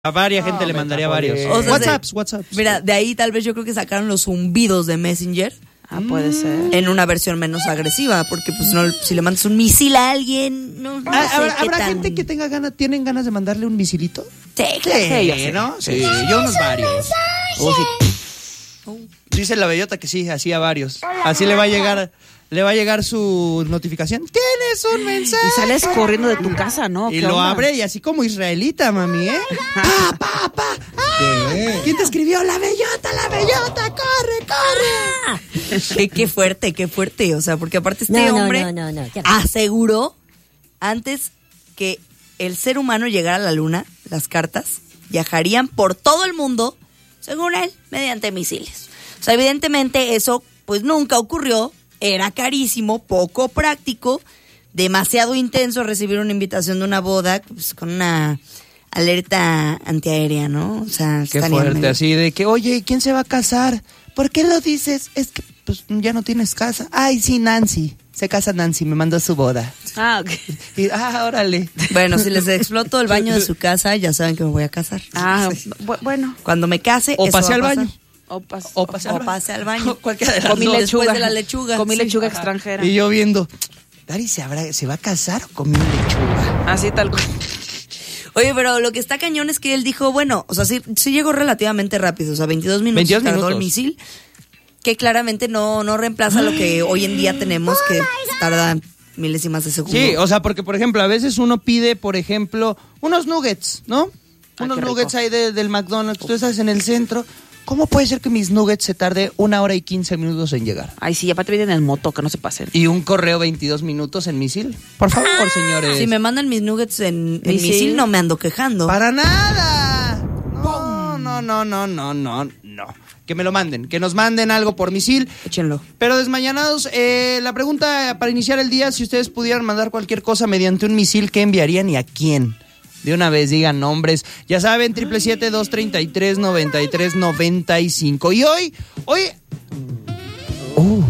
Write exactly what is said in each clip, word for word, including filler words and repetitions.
A varias gente oh, le mandaría varios. O sea, WhatsApps, WhatsApps. Mira, de ahí tal vez yo creo que sacaron los zumbidos de Messenger. Ah, puede ser. En una versión menos agresiva, porque pues no, si le mandas un misil a alguien, no, no ah, sé ¿Habrá, qué ¿habrá tan... gente que tenga ganas, tienen ganas de mandarle un misilito? Sí, claro. Sí, yo sé. ¿no? Sí, yo unos varios. Oh, sí. Oh. Dice la bellota que sí, así a varios. Así le va a llegar... Le va a llegar su notificación. ¡Tienes un mensaje! Y sales corriendo de tu casa, ¿no? Y lo onda? Abre y así como israelita, mami, ¿eh? ¡Pa, pa, pa! ¡Ah! ¿Quién te escribió? ¡La bellota, la bellota! ¡Corre, corre! qué, qué fuerte, qué fuerte. O sea, porque aparte este no, hombre no, no, no, no. aseguró antes que el ser humano llegara a la luna, las cartas viajarían por todo el mundo, según él, mediante misiles. O sea, evidentemente eso pues nunca ocurrió. Era carísimo, poco práctico, demasiado intenso recibir una invitación de una boda pues, con una alerta antiaérea, ¿no? O sea, qué fuerte, medio... así de que, oye, ¿quién se va a casar? ¿Por qué lo dices? Es que pues ya no tienes casa. Ay, sí, Nancy. Se casa Nancy, me mandó su boda. Ah, ok. Y, ah, órale. Bueno, si les exploto el baño de su casa, ya saben que me voy a casar. Ah, bueno. Cuando me case, o eso pase va al a pasar. baño. O, pas, o, pase, o, al o pase al baño. Cualquiera de las comí dos. lechuga. Después de la lechuga. lechuga. Comí sí. lechuga extranjera. Y yo viendo, Dari, ¿se, habrá, ¿se va a casar o comí lechuga? Así tal cual. Oye, pero lo que está cañón es que él dijo, bueno, o sea, sí, sí llegó relativamente rápido, o sea, veintidós minutos veintidós tardó minutos. el misil, que claramente no, no reemplaza lo que hoy en día tenemos, que tarda milésimas de segundo. Sí, o sea, porque, por ejemplo, a veces uno pide, por ejemplo, unos nuggets, ¿no? Ay, unos qué nuggets rico. ahí de, del McDonald's, tú estás en el centro. ¿Cómo puede ser que mis nuggets se tarde una hora y quince minutos en llegar? Ay, sí, aparte vienen en moto, que no se pasen. Y un correo veintidós minutos en misil. Por favor, señores. Si me mandan mis nuggets en, en ¿Misil? misil, no me ando quejando. ¡Para nada! No, no, no, no, no, no, no. Que me lo manden, que nos manden algo por misil. Échenlo. Pero desmañanados, eh, la pregunta para iniciar el día, si ustedes pudieran mandar cualquier cosa mediante un misil, ¿qué enviarían y a quién? De una vez digan nombres. Ya saben, siete siete siete, dos tres tres, nueve tres nueve cinco. Y hoy, hoy... Uh,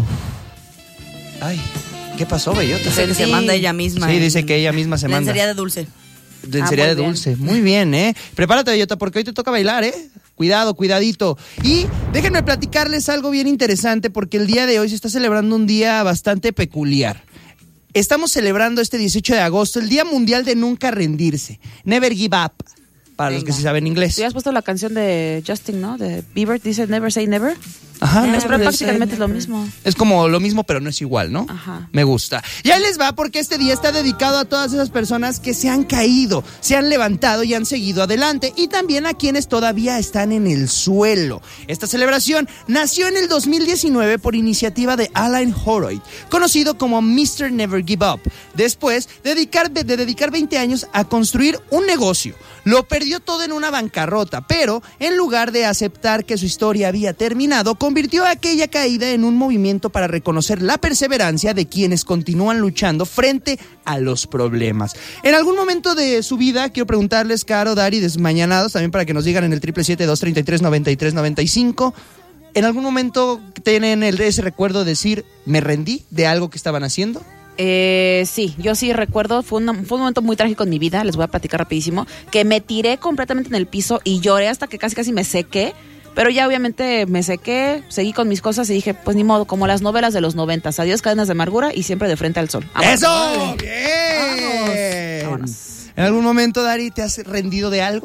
ay, ¿qué pasó, bellota? Dice que se manda ella misma. Sí, en, dice que ella misma se la manda. lencería de dulce. Lencería Ah, de muy dulce. Muy bien, ¿eh? Prepárate, bellota, porque hoy te toca bailar, ¿eh? Cuidado, cuidadito. Y déjenme platicarles algo bien interesante, porque el día de hoy se está celebrando un día bastante peculiar. Estamos celebrando este dieciocho de agosto el Día Mundial de Nunca Rendirse. Never Give Up, para Venga. los que sí saben inglés. ¿Tú has puesto la canción de Justin, ¿no? De Bieber, dice Never Say Never. Ajá. Es Never prácticamente say es lo never. mismo. Es como lo mismo, pero no es igual, ¿no? Ajá. Me gusta. Y ahí les va, porque este día está dedicado a todas esas personas que se han caído, se han levantado y han seguido adelante, y también a quienes todavía están en el suelo. Esta celebración nació en el dos mil diecinueve por iniciativa de Alan Horoyd, conocido como mister Never Give Up, después de dedicar, de dedicar veinte años a construir un negocio. Lo perdió todo en una bancarrota, pero en lugar de aceptar que su historia había terminado, convirtió aquella caída en un movimiento para reconocer la perseverancia de quienes continúan luchando frente a los problemas. En algún momento de su vida, quiero preguntarles, Caro, Dari, desmañanados, también para que nos digan en el siete siete siete, dos tres tres, nueve tres nueve cinco, ¿en algún momento tienen el, ese recuerdo de decir, me rendí de algo que estaban haciendo? Eh, sí, yo sí recuerdo, fue, una, fue un momento muy trágico en mi vida, les voy a platicar rapidísimo, que me tiré completamente en el piso y lloré hasta que casi casi me sequé, pero ya obviamente me sequé, seguí con mis cosas y dije, pues ni modo, como las novelas de los noventas, adiós cadenas de amargura y siempre de frente al sol. ¡Vámonos! ¡Eso! ¡Bien! Vámonos. Vámonos. ¿En algún momento, Dari, te has rendido de algo?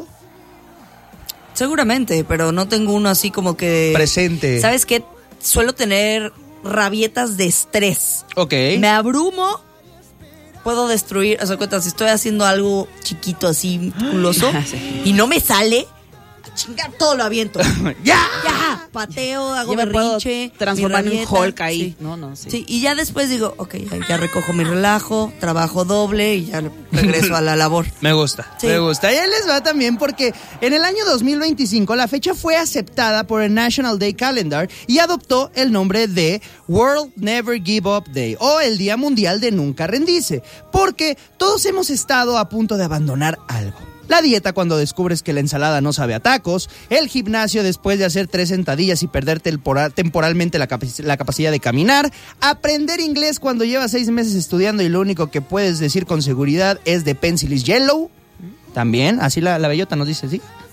Seguramente, pero no tengo uno así como que... Presente. ¿Sabes qué? Suelo tener rabietas de estrés. Ok. Me abrumo, puedo destruir, o sea, cuenta, si estoy haciendo algo chiquito así, musculoso, Sí. y no me sale, a chingar todo lo aviento. ¡Ya! Ya, pateo, hago Yo me puedo berrinche. transformar mi en un rabieta, Hulk ahí. Sí. No, no, sí. Sí, y ya después digo, ok, ya, ya recojo mi relajo, trabajo doble y ya regreso a la labor. Me gusta, Sí. me gusta. Y ahí les va también porque en el año dos mil veinticinco la fecha fue aceptada por el National Day Calendar y adoptó el nombre de World Never Give Up Day, o el Día Mundial de Nunca Rendirse, porque todos hemos estado a punto de abandonar algo. La dieta cuando descubres que la ensalada no sabe a tacos, el gimnasio después de hacer tres sentadillas y perder tempora- temporalmente la, capac- la capacidad de caminar, aprender inglés cuando llevas seis meses estudiando y lo único que puedes decir con seguridad es de pencil is yellow. También, así la, la bellota nos dice, ¿sí?